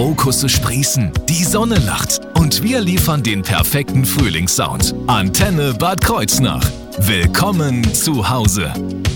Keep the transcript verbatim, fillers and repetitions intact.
Krokusse sprießen, die Sonne lacht und wir liefern den perfekten Frühlingssound. Antenne Bad Kreuznach. Willkommen zu Hause.